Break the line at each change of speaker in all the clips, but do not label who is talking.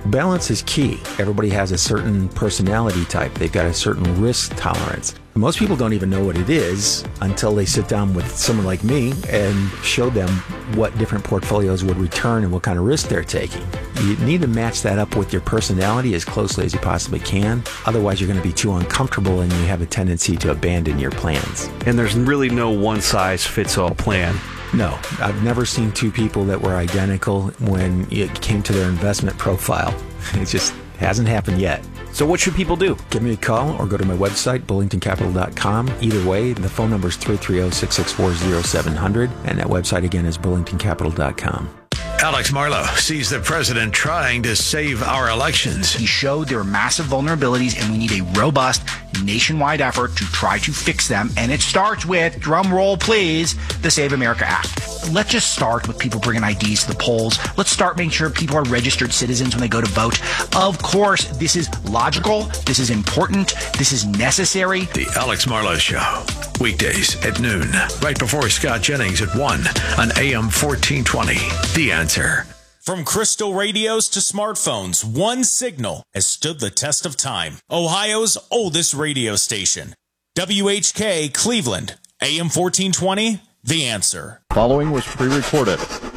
Balance is key. Everybody has a certain personality type. They've got a certain risk tolerance. Most people don't even know what it is until they sit down with someone like me and show them what different portfolios would return and what kind of risk they're taking. You need to match that up with your personality as closely as you possibly can. Otherwise, you're going to be too uncomfortable and you have a tendency to abandon your plans.
And there's really no one-size-fits-all plan.
No, I've never seen two people that were identical when it came to their investment profile. It just hasn't happened yet.
So what should people do?
Give me a call or go to my website, bullingtoncapital.com. Either way, the phone number is 330-664-0700, and that website again is bullingtoncapital.com.
Alex Marlow sees the president trying to save our elections.
He showed there are massive vulnerabilities, and we need a robust nationwide effort to try to fix them. And it starts with, drum roll please, the Save America Act. Let's just start with people bringing IDs to the polls. Let's start making sure people are registered citizens when they go to vote. Of course, this is logical. This is important. This is necessary.
The Alex Marlow Show. Weekdays at noon, right before Scott Jennings at 1 on AM 1420. The Answer.
From crystal radios to smartphones, one signal has stood the test of time. Ohio's oldest radio station. WHK Cleveland, AM 1420, The Answer.
Following was pre-recorded.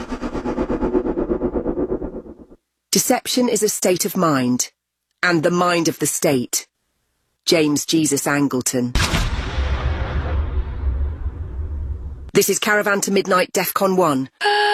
Deception is a state of mind, and the mind of the state. James Jesus Angleton. This is Caravan to Midnight, DEFCON 1.